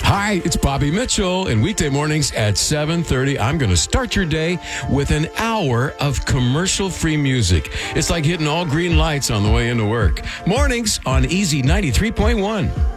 Hi, it's Bobby Mitchell, and weekday mornings at 7:30, I'm going to start your day with an hour of commercial-free music. It's like hitting all green lights on the way into work. Mornings on Easy 93.1.